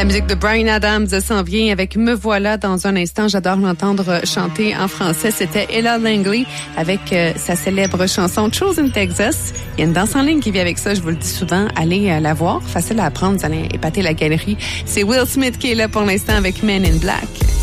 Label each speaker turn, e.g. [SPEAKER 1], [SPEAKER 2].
[SPEAKER 1] La musique de Bryan Adams s'en vient avec Me Voilà dans un instant. J'adore l'entendre chanter en français. C'était Ella Langley avec sa célèbre chanson Chosen Texas. Il y a une danse en ligne qui vient avec ça, je vous le dis souvent. Allez la voir, facile à apprendre, vous allez épater la galerie. C'est Will Smith qui est là pour l'instant avec Men in Black.